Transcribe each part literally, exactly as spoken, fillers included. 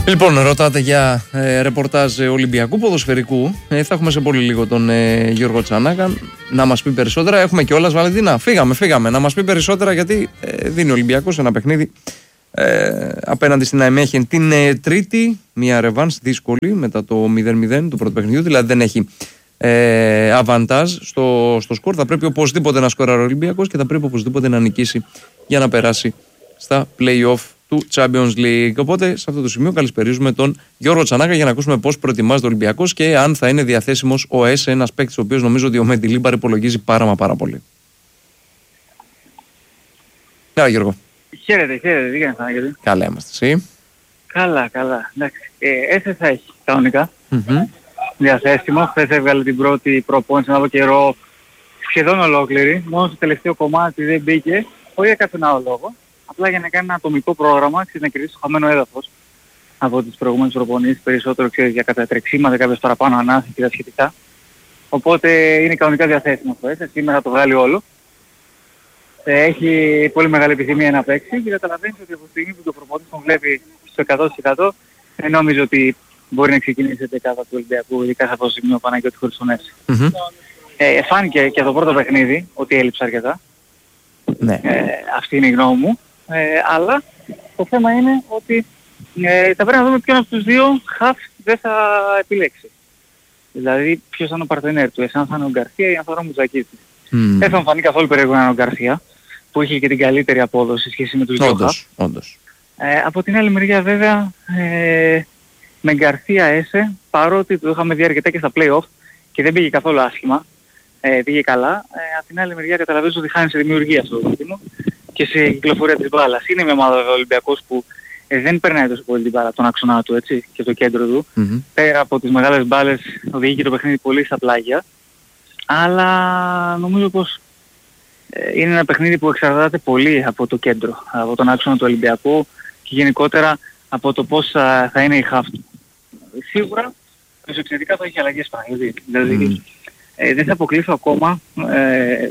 Λοιπόν, ρωτάτε για ε, ρεπορτάζ Ολυμπιακού ποδοσφαιρικού. Ε, θα έχουμε σε πολύ λίγο τον ε, Γιώργο Τσανάκα να μας πει περισσότερα. Έχουμε κιόλας, Βαλεντίνα. Φύγαμε, φύγαμε. Να μας πει περισσότερα γιατί ε, δίνει ο Ολυμπιακός ένα παιχνίδι ε, απέναντι στην Ναϊμέχεν την ε, Τρίτη. Μια ρεβάνς δύσκολη μετά το μηδέν μηδέν του πρώτου παιχνιδιού. Δηλαδή δεν έχει ε, αβαντάζ στο, στο σκορ. Θα πρέπει οπωσδήποτε να σκοράρει ο Ολυμπιακός και θα πρέπει οπωσδήποτε να νικήσει για να περάσει στα play-off του Champions League. Οπότε σε αυτό το σημείο καλησπερίζουμε τον Γιώργο Τσανάκα για να ακούσουμε πώς προετοιμάζεται ο Ολυμπιακός και αν θα είναι διαθέσιμος ο ΕΣ, ένας παίκτης ο οποίος νομίζω ότι ο Μεντιλίμπαρ υπολογίζει πάρα μα πάρα πολύ. Καλά, Γιώργο. Χαίρετε, χαίρετε, τι κάνεις Ανάγκη? Καλά είμαστε, εσύ? Καλά, καλά. Εντάξει. Ε, ΕΣ θα έχει κανονικά. Mm-hmm. Διαθέσιμο. Χθες έβγαλε την πρώτη προπόνηση ένα καιρό σχεδόν ολόκληρη. Μόνο στο τελευταίο κομμάτι δεν μπήκε, όχι για κάποιον άλλο λόγο. Απλά για να κάνει ένα ατομικό πρόγραμμα, ξέρεις, να κερδίσει το χαμένο έδαφος από τις προηγούμενες προπονήσεις, περισσότερο ξέρεις για κατατρεξίματα, κάποιες παραπάνω ανάσες και τα σχετικά. Οπότε είναι κανονικά διαθέσιμο αυτό, έτσι, σήμερα το βγάλει όλο. Ε, έχει πολύ μεγάλη επιθυμία να παίξει και καταλαβαίνεις ότι από τη στιγμή που το προπονητής τον βλέπει στο εκατό τοις εκατό δεν νομίζω ότι μπορεί να ξεκινήσει η δεκάδα του Ολυμπιακού, ειδικά σε αυτό το σημείο Παναγιώτη χωρίς τον ΕΣ. Mm-hmm. Ε, φάνηκε και το πρώτο παιχνίδι ότι έλειψε αρκετά. Ναι. Ε, αυτή είναι η γνώμη μου. Ε, αλλά το θέμα είναι ότι ε, θα πρέπει να δούμε ποιον από τους δύο χαφ δεν θα επιλέξει. Δηλαδή ποιος θα είναι ο παρτενέρ του, εσάν θα είναι ο Γκαρσία ή αν θα είναι ο Μουζακίδης. Mm. Δεν θα μου φανεί καθόλου περίεργο να είναι ο Γκαρσία, που είχε και την καλύτερη απόδοση σε σχέση με τους δύο χαφ. Όντως. Ε, από την άλλη μεριά βέβαια ε, με Γκαρσία Έσε, παρότι το είχαμε δει αρκετά και στα play-off και δεν πήγε καθόλου άσχημα, ε, πήγε καλά, ε, από την άλλη μεριά καταλαβαίνεις ότι χάνει σε δημιουργία στο δίκτυο και σε κυκλοφορία της μπάλας. Είναι μια ομάδα ο Ολυμπιακός που ε, δεν περνάει τόσο πολύ την μπάλα, τον άξονα του, έτσι, και το κέντρο του. Mm-hmm. Πέρα από τις μεγάλες μπάλες οδηγεί και το παιχνίδι πολύ στα πλάγια. Αλλά νομίζω πως ε, είναι ένα παιχνίδι που εξαρτάται πολύ από το κέντρο, από τον άξονα του Ολυμπιακού και γενικότερα από το πώς θα, θα είναι η χαφ του. Σίγουρα, εξαιρετικά θα έχει αλλαγές Παναγιώτη. Δηλαδή, mm. ε, δεν θα αποκλείσω ακόμα ε,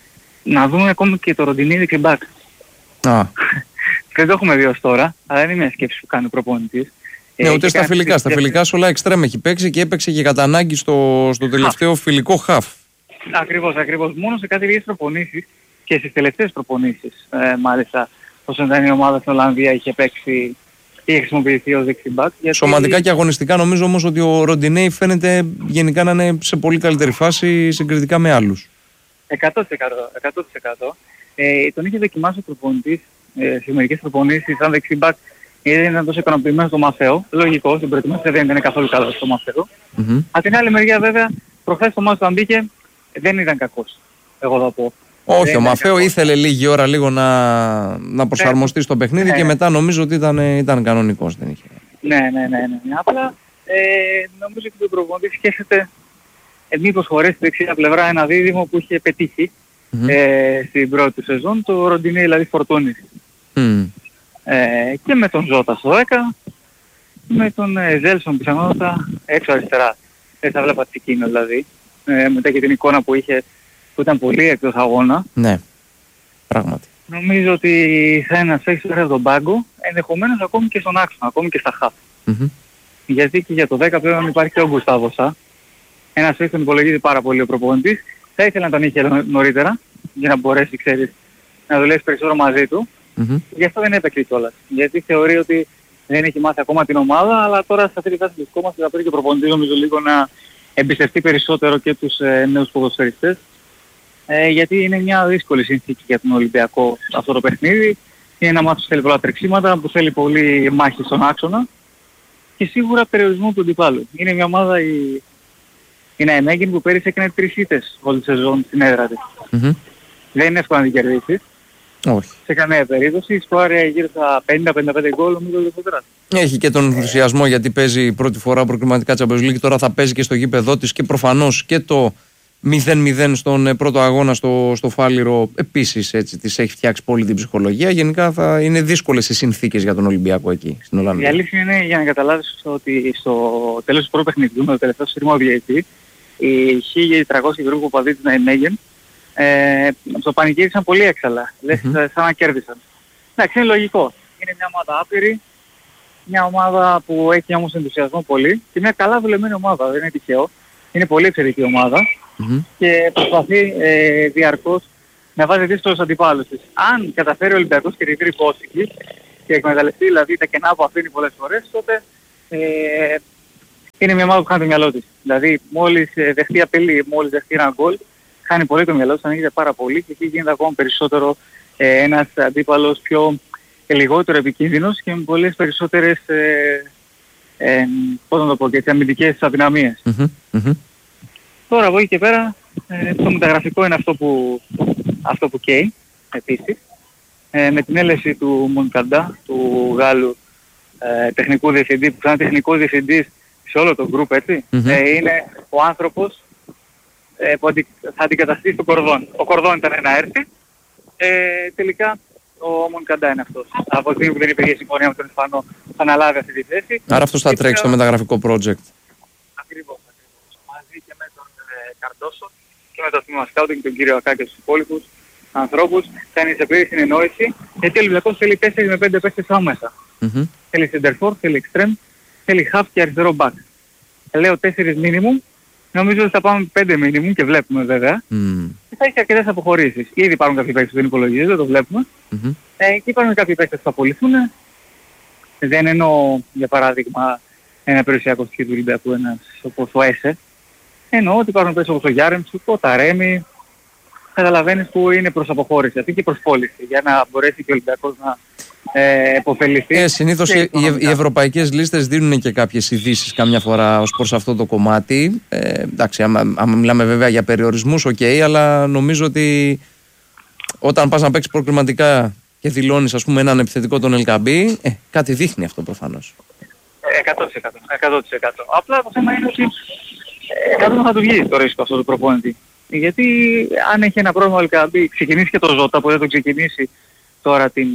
να δούμε ακόμη και το Ροντινίδη και μπακ. Ah. Δεν το έχουμε δει ως τώρα, αλλά δεν είναι μια σκέψη που κάνει ο προπονητής. Ναι, ούτε στα φιλικά. Στα φιλικά σε όλα εξτρέμ έχει παίξει και έπαιξε και κατά ανάγκη στο, στο τελευταίο φιλικό χαφ. Ακριβώς, ακριβώς. Μόνο σε κάτι λίγες προπονήσεις και στις τελευταίες προπονήσεις, ε, μάλιστα, όσο ήταν η ομάδα στην Ολλανδία είχε παίξει, είχε χρησιμοποιηθεί ως δεξιμπάκ. Γιατί... Σωματικά και αγωνιστικά νομίζω όμως ότι ο Ροντινέι φαίνεται γενικά να είναι σε πολύ καλύτερη φάση συγκριτικά με άλλους. εκατό τοις εκατό. εκατό τοις εκατό. Ε, τον είχε δοκιμάσει ο προπονητής ε, σε μερικές προπονήσεις σαν δεξιμπάκ. Δεν ήταν τόσο ικανοποιημένος στο Μαθαίο. Λογικό, στην προετοιμασία δεν ήταν καθόλου καλό στο Μαθαίο. Mm-hmm. Από την άλλη μεριά βέβαια, προχθές το μάτς που μπήκε δεν ήταν κακός. Εγώ θα πω. Όχι, δεν ο Μαθαίο ήθελε λίγη ώρα λίγο να, να προσαρμοστεί στο παιχνίδι ναι. και μετά νομίζω ότι ήταν, ήταν κανονικός. Δεν είχε. Ναι, ναι, ναι, ναι, ναι. Απλά ε, νομίζω ότι το προπονητής σκέφτεται ε, μήπως χωρέσει στη δεξιά πλευρά ένα δίδυμο που είχε πετύχει mm-hmm. ε, στην πρώτη σεζόν, το Ροντινέι δηλαδή φορτώνει. Mm. Ε, και με τον Ζώτα στο δέκα, με τον ε, Ζέλσον πιθανότατα έξω αριστερά. Δεν θα βλέπα τι εκείνο δηλαδή, ε, μετά και την εικόνα που είχε που ήταν πολύ εκτός αγώνα. Ναι, πράγματι. Νομίζω ότι θα είναι ένας παίκτης πέρα από τον πάγκο, ενδεχομένως ακόμη και στον άξονα, ακόμη και στα χαφ. Mm-hmm. Γιατί και για το δέκα πλέον υπάρχει και ο Γκουστάβοσα. Ένας παίκτης τον υπολογίζει πάρα πολύ ο προπονητής. Θα ήθελα να τον είχε νωρίτερα, για να μπορέσει, ξέρεις, να δουλεύει περισσότερο μαζί του. Mm-hmm. Γι' αυτό δεν έπαιξε κιόλας. Γιατί θεωρεί ότι δεν έχει μάθει ακόμα την ομάδα, αλλά τώρα σε αυτή τη φάση βρισκόμαστε θα πρέπει και ο προπονητής νομίζω λίγο να εμπιστευτεί περισσότερο και τους ε, νέους ποδοσφαιριστές. Ε, γιατί είναι μια δύσκολη συνθήκη για τον Ολυμπιακό αυτό το παιχνίδι. Είναι ένα μάτσο που θέλει πολλά τρεξίματα, που θέλει πολύ μάχη στον άξονα και σίγουρα περιορισμό του αντιπάλου. Είναι μια ομάδα η, η Ναϊμέχεν που πέρυσι έκανε τρεις ήττες όλη τη σεζόν στην έδρα της. Mm-hmm. Δεν είναι εύκολο να την κερδίσει. Όχι. Σε καμία περίπτωση. Σκόρε γύρω στα πενήντα πενήντα πέντε γκολ νομίζω λιγότερα. Έχει και τον ενθουσιασμό γιατί παίζει πρώτη φορά προκριματικά Champions League. Τώρα θα παίζει και στο γήπεδό της και προφανώς και το μηδέν μηδέν στον πρώτο αγώνα στο, στο Φάληρο επίσης έτσι της έχει φτιάξει πολύ την ψυχολογία. Γενικά θα είναι δύσκολες οι συνθήκες για τον Ολυμπιακό εκεί στην Ολλανδία. Η αλήθεια είναι για να καταλάβεις ότι στο τέλος του πρώτου παιχνιδιού με το τελευταίο σύρμα διαιτητή οι χίλιοι τριακόσιοι περίπου οπαδοί της Ναϊμέχεν Ε, το πανηγύρισαν πολύ έξαλα, λες mm-hmm. σαν να κέρδισαν. Εντάξει, είναι λογικό. Είναι μια ομάδα άπειρη, Μια ομάδα που έχει όμως ενθουσιασμό πολύ και μια καλά δουλεμένη ομάδα, δεν είναι τυχαίο. Είναι πολύ εξαιρετική ομάδα mm-hmm. και προσπαθεί ε, διαρκώς να βάζει δύσκολους αντιπάλους της. Αν καταφέρει ο Ολυμπιακός και ρητρή πόσικη και εκμεταλλευτεί δηλαδή τα κενά που αφήνει πολλές φορές, τότε ε, είναι μια ομάδα που χάνει το μυαλό της. Δηλαδή μόλις ε, δεχτεί απειλή, μόλις δεχτεί ένα γκολ, χάνει πολύ το μυαλό της, ανοίγεται πάρα πολύ και εκεί γίνεται ακόμα περισσότερο ε, ένας αντίπαλος πιο ε, λιγότερο επικίνδυνος και με πολλές περισσότερες ε, ε, πώς να το πω, και τις αμυντικές αδυναμίες. Mm-hmm. Mm-hmm. Τώρα από εκεί και πέρα ε, το μεταγραφικό είναι αυτό που, αυτό που καίει επίσης. Ε, με την έλευση του Μονκαντά, του Γάλλου ε, τεχνικού διευθυντή, που θα είναι τεχνικός διευθυντής σε όλο το group, έτσι. Mm-hmm. Ε, είναι ο άνθρωπος ε, που αντι, θα αντικαταστήσει τον Κορδόν. Ο Κορδόν ήταν να έρθει, ε, τελικά ο Μονκαντά είναι αυτός. Από τη στιγμή που δεν υπήρχε συμφωνία με τον Ισπανό θα αναλάβει αυτή τη θέση. Άρα αυτός θα τρέξει στο μεταγραφικό project. Ακριβώς, ακριβώς. Μαζί και με τον ε, Καρντόσο και με το τμήμα σκάουτινγκ, τον κύριο Ακά και τους υπόλοιπους ανθρώπους, θα είναι σε πλήρη συνεννόηση, γιατί ο Ολυμπιακός θέλει τέσσερα με πέντε παίκτες άμεσα. Mm-hmm. Θέλει center for, θέλει extreme, θέλει half και αριστερό back. Λέω τέσσερις minimum, νομίζω ότι θα πάμε πέντε minimum και βλέπουμε βέβαια. Mm. Και θα έχει αρκετές αποχωρήσεις. Ήδη υπάρχουν κάποιοι παίκτες που δεν υπολογίζονται, το βλέπουμε. Mm-hmm. Ε, και υπάρχουν κάποιοι παίκτες που θα απολυθούν. Δεν εννοώ, για παράδειγμα, ένα περιουσιακό στοιχείο του Ολυμπιακού, ένας όπως ο Έσε. Εννοώ ότι υπάρχουν παίκτες όπως ο Γιάρεμτσουκ, ο Ταρέμι. Καταλαβαίνεις που είναι προς αποχώρηση αυτή και προς πώληση, για να μπορέσει και ο Ολυμπιακός να ε, επωφεληθεί. Ε, συνήθως οι, οι ευρωπαϊκές λίστες δίνουν και κάποιες ειδήσεις καμιά φορά ως προς αυτό το κομμάτι. Ε, εντάξει, άμα, άμα μιλάμε βέβαια για περιορισμούς, οκ, okay, αλλά νομίζω ότι όταν πας να παίξεις προκριματικά και δηλώνεις ας πούμε έναν επιθετικό τον Ελκαμπή, ε, κάτι δείχνει αυτό προφανώς. εκατό τοις εκατό. εκατό τοις εκατό. Απλά το θέμα είναι ότι ε, θα του βγει το ρίσκο αυτό το προπόνητη. Γιατί αν έχει ένα πρόβλημα ο Ελκαμπή, ξεκινήσει και το Ζώτα που δεν το ξεκινήσει τώρα την,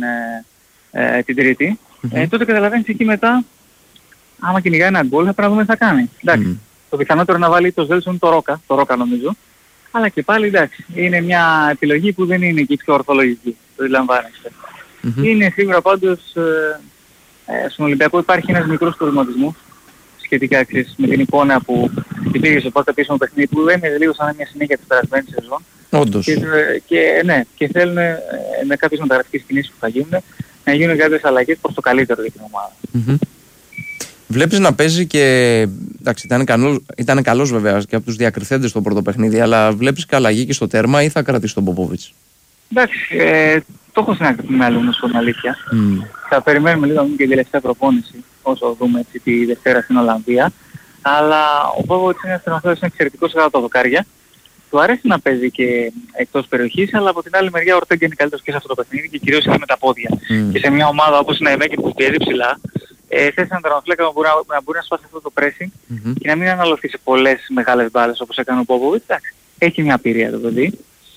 ε, ε, την Τρίτη, mm-hmm. ε, τότε καταλαβαίνεις εκεί μετά, άμα κυνηγάει ένα γκολ θα πρέπει να δούμε τι θα κάνει. Εντάξει, mm-hmm. το πιθανότερο να βάλει το Ζέλσον το Ρόκα, το Ρόκα νομίζω, αλλά και πάλι εντάξει, είναι μια επιλογή που δεν είναι και πιο ορθολογική, το αντιλαμβάνεστε. Mm-hmm. Είναι σίγουρα πάντως, ε, ε, στον Ολυμπιακό υπάρχει ένας μικρός προβληματισμός, σχετικά ξέρεις, με την εικόνα που υπήρχε στο πρώτο επίσημο παιχνίδι που έμεινε λίγο σαν μια συνέχεια της περασμένης σεζόν. Όντως. Και, και, ναι, και θέλουν ε, με κάποιες μεταγραφικές κινήσεις που θα γίνουν να γίνουν κάποιες αλλαγές προς το καλύτερο για την ομάδα. Mm-hmm. Βλέπεις να παίζει και, εντάξει, ήταν καλός, ήταν καλός βέβαια και από τους διακριθέντες στο πρώτο παιχνίδι, αλλά βλέπεις και αλλαγή και στο τέρμα ή θα κρατήσει τον Ποπόβιτς? Εντάξει, ε, το έχω στην άκρη του μυαλού μου στην αλήθεια. Mm. Θα περιμένουμε λίγο και την τελευταία προπόνηση όσο δούμε έτσι, τη Δευτέρα στην Ολλανδία. Αλλά ο Πόποβιτς είναι ένας εξαιρετικός κατά τα δοκάρια. Του αρέσει να παίζει και εκτός περιοχής, αλλά από την άλλη μεριά ο Ορτέγκα είναι καλύτερος και σε αυτό το παιχνίδι και κυρίως είναι με τα πόδια. Mm. Και σε μια ομάδα όπως είναι η Μέκη που πιέζει ψηλά, ε, θες έναν τερματοφύλακα να μπορεί να, μπορεί να σπάσει αυτό το pressing mm-hmm. και να μην αναλωθεί σε πολλές μεγάλες μπάλες όπως έκανε ο Πόποβιτς. Έχει μια πειρία το παιδί.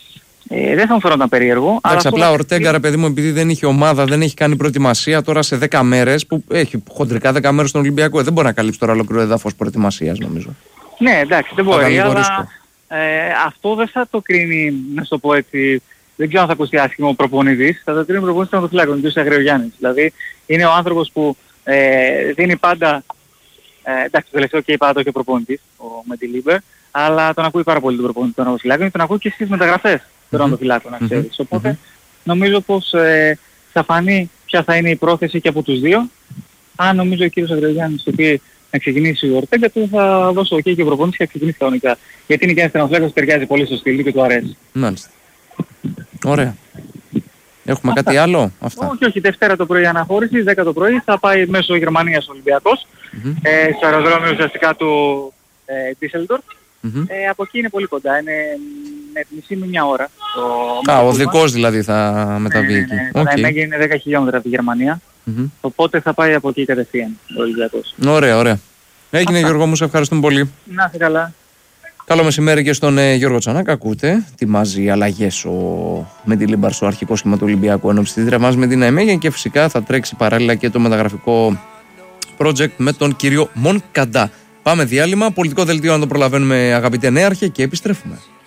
Ε, δεν θα μου φαίνονταν περίεργο. Εντάξει, απλά ο Ορτέγκα, ρε παιδί μου, επειδή δεν είχε ομάδα, δεν έχει κάνει προετοιμασία τώρα σε δέκα μέρες, που έχει χοντρικά δέκα μέρες στον Ολυμπιακό, δεν μπορεί να καλύψει τώρα ολόκληρο έδαφος προετοιμασίας, νομίζω. Ναι, εντάξει, δεν μπορεί, αλλά ε, αυτό δεν θα το κρίνει, να σου το πω έτσι, δεν ξέρω αν θα ακουστεί άσχημο ο προπονητής, θα το κρίνει ο προπονητής του τερματοφυλάκου, ο κ. Αγριογιάννης. Δηλαδή, είναι ο άνθρωπος που ε, δίνει πάντα, ε, εντάξει, το τελευταίο και είπα το και ο προπονητής, ο Μεντιλίμπερ, αλλά τον ακούει πάρα πολύ τον προπονητή του τερματοφυλάκου και τον ακούει και στις μεταγραφές. Τον φυλάκο, να ξέρεις. Mm-hmm. Οπότε mm-hmm. νομίζω πως ε, θα φανεί ποια θα είναι η πρόθεση και από τους δύο. Αν νομίζω ο κύριος Αγριογιάννης το πει να ξεκινήσει ο Ορτέγκα, του θα δώσω ok και ο προπονητής και θα ξεκινήσει κανονικά. Γιατί είναι και ένας τερματοφύλακας που ταιριάζει πολύ στο στυλ και του αρέσει. Μάλιστα. Ωραία. Έχουμε αυτά. Κάτι άλλο? Αυτά. Όχι, όχι. Δευτέρα το πρωί αναχώρηση, δέκα το πρωί θα πάει μέσω Γερμανίας ο Ολυμπιακός. Mm-hmm. Ε, στο αεροδρόμιο ουσιαστικά του Ντίσσελντορφ. Mm-hmm. Ε, από εκεί είναι πολύ κοντά, είναι με μισή με μια ώρα. Το... Α, ο δικός δηλαδή θα μεταβεί εκεί. Ναι, ναι, ναι. Okay. Η Μέγη είναι δέκα χιλιόμετρα από τη Γερμανία, mm-hmm. οπότε θα πάει από εκεί κατευθείαν ο Ολυμπιακός. Ωραία, ωραία. Έγινε Γιώργο μου, σε ευχαριστούμε πολύ. Να είστε καλά. Καλό μεσημέρι και στον ε, Γιώργο Τσανάκα. Ακούτε, ετοιμάζει αλλαγές ο... με τη Λίμπαρ στο αρχικό σχήμα του Ολυμπιακού ενόψει τη δρεμάς με την Αιμέγεν και φυσικά θα τρέξει παράλληλα και το μεταγραφικό project με τον κύριο Μονκαντά. Πάμε διάλειμμα, πολιτικό δελτίο αν το προλαβαίνουμε, αγαπητέ νέαρχε, και επιστρέφουμε.